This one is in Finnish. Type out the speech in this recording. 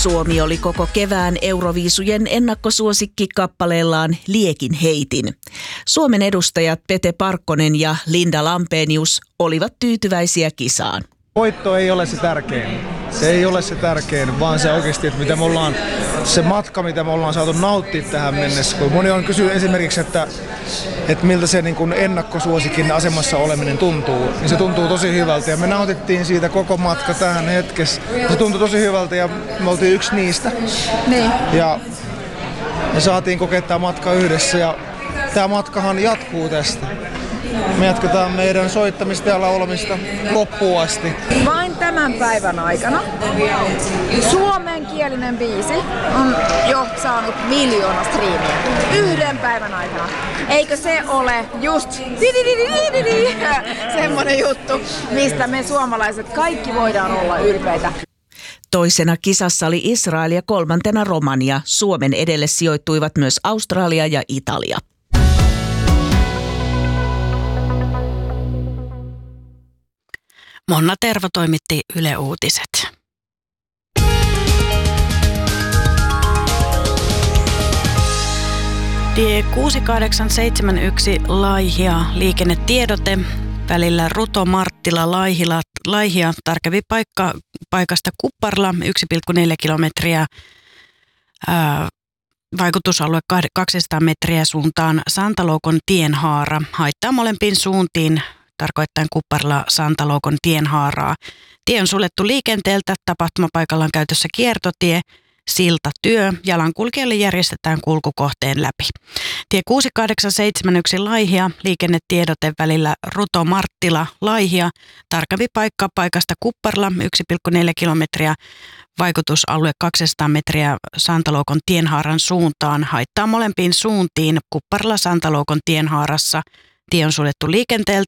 Suomi oli koko kevään Euroviisujen ennakkosuosikki kappaleellaan Liekin heitin. Suomen edustajat Pete Parkkonen ja Linda Lampenius olivat tyytyväisiä kisaan. Voitto ei ole se tärkein. Se ei ole se tärkein, vaan se oikeasti, että se matka, mitä me ollaan saatu nauttia tähän mennessä. Kun moni on kysynyt esimerkiksi, että miltä se niin kuin ennakkosuosikin asemassa oleminen tuntuu, niin se tuntuu tosi hyvältä. Ja me nautittiin siitä koko matka tähän hetkessä. Se tuntui tosi hyvältä ja me oltiin yksi niistä. Niin. Ja me saatiin kokea tämä matka yhdessä ja tämä matkahan jatkuu tästä. Me jatketaan meidän soittamista ja laulamista loppuun asti. Vain tämän päivän aikana suomenkielinen biisi on jo saanut 1 000 000 striimiä. Yhden päivän aikana. Eikö se ole just semmoinen juttu, mistä me suomalaiset kaikki voidaan olla ylpeitä? Toisena kisassa oli Israel ja kolmantena Romania. Suomen edelle sijoittuivat myös Australia ja Italia. Monna Tervo toimitti Yle Uutiset. Tie 6871 Laihia liikennetiedote välillä Ruto-Marttila-Laihia tarkempi paikasta Kupparla 1,4 kilometriä. Vaikutusalue 200 metriä suuntaan Santaloukon tienhaara haittaa molempiin suuntiin tarkoittaen Kupparla-Santaloukon tienhaaraa. Tie on suljettu liikenteeltä, tapahtumapaikalla on käytössä kiertotie, siltatyö, jalankulkijalle järjestetään kulkukohteen läpi. Tie 6871 Laihia, liikennetiedote välillä Ruto-Marttila-Laihia, tarkempi paikasta Kupparla 1,4 kilometriä, vaikutusalue 200 metriä Santaloukon tienhaaran suuntaan, haittaa molempiin suuntiin Kupparla-Santaloukon tienhaarassa. Tie on suljettu